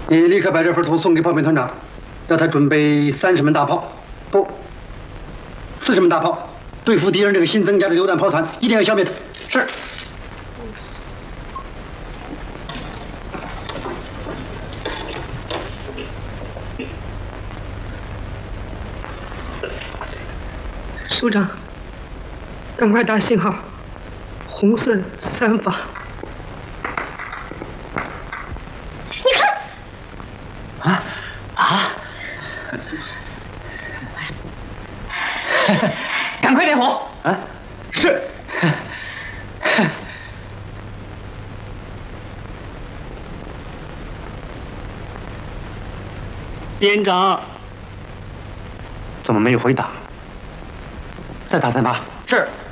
你立刻把这份图送给炮兵团长，让他准备30门大炮，不，40门大炮，对付敌人这个新增加的榴弹炮团，一定要消灭它。是。 首长，赶快打信号，红色3发。 你看， 赶快点火！ 啊，是。 连长， 怎么没有回答？再打3发。 是。